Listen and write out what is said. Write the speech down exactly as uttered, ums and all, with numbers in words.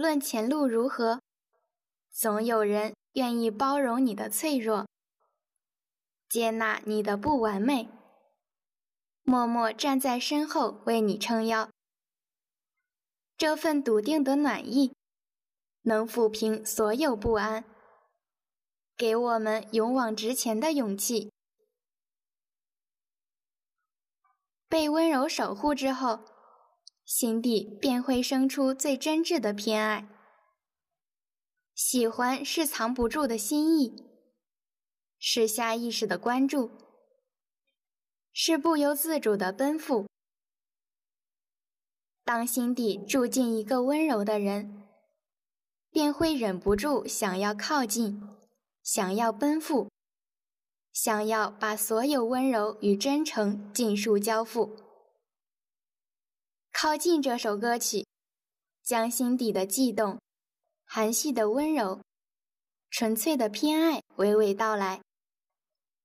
论前路如何，总有人愿意包容你的脆弱，接纳你的不完美，默默站在身后为你撑腰。这份笃定的暖意，能抚平所有不安，给我们勇往直前的勇气。被温柔守护之后，心底便会生出最真挚的偏爱。喜欢是藏不住的心意，是下意识的关注，是不由自主的奔赴。当心底住进一个温柔的人，便会忍不住想要靠近，想要奔赴，想要把所有温柔与真诚尽数交付。靠近这首歌曲，将心底的悸动、含蓄的温柔、纯粹的偏爱娓娓道来。